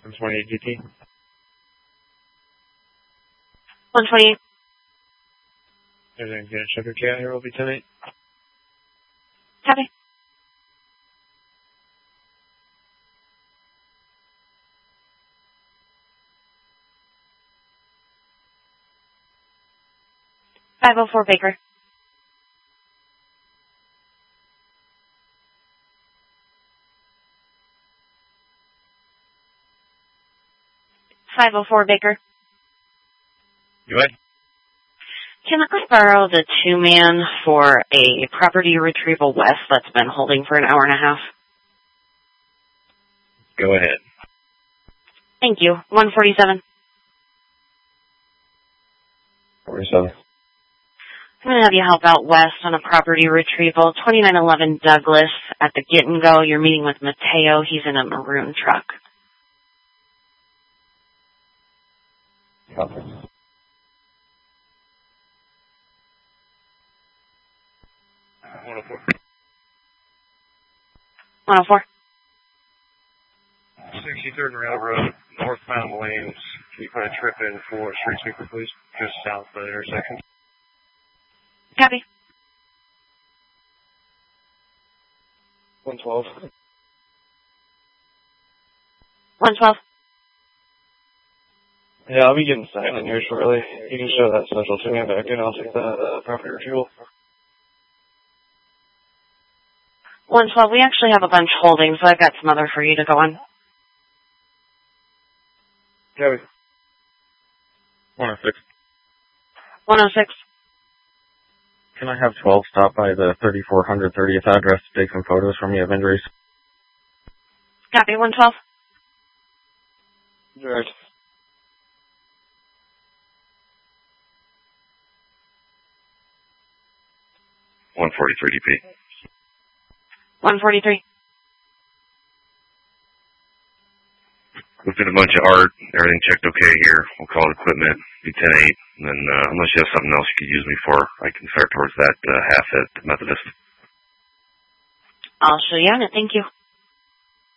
128 GT. 128. Everything's going to check okay out here. Will be 10-8. Copy. .504 Baker. .504 Baker. Go ahead. Can I borrow the 2-man for a property retrieval west that's been holding for an hour and a half? Go ahead. Thank you. 147. 47. I'm going to have you help out west on a property retrieval. 2911 Douglas at the Get and Go. You're meeting with Mateo. He's in a maroon truck. Copy. 104. 104. 63rd and Railroad, northbound Williams. Can you put a trip in for street sweeper, please? Just south of the intersection. Copy. 112. 112. Yeah, I'll be getting signed in here shortly. You can show that special to me back in. I'll take the property retrieval. 112. We actually have a bunch holding, so I've got some other for you to go on. Copy. 106. 106. Can I have 12 stop by the 3400 30th address to take some photos from you of injuries? Copy. 112. Direct. 143 DP. 143. We did a bunch of art. Everything checked okay here. We'll call it equipment. Be 10-8. And then unless you have something else you could use me for, I can start towards that half at Methodist. I'll show you on it. Thank you.